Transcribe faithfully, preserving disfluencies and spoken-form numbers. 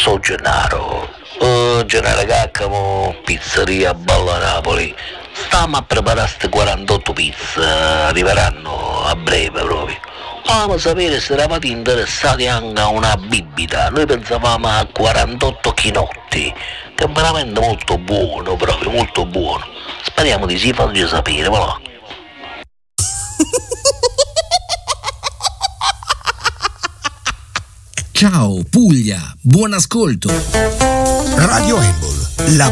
so Gennaro. Oh, Gennaro Caccamo, pizzeria Balla Napoli. Stiamo a preparare queste quarantotto pizze, arriveranno a breve proprio. Volevamo sapere se eravate interessati anche a una bibita. Noi pensavamo a quarantotto chinotti, che è veramente molto buono, proprio molto buono. Speriamo di sì, farci sapere, voilà. Ciao Puglia, buon ascolto. Radio Embol, la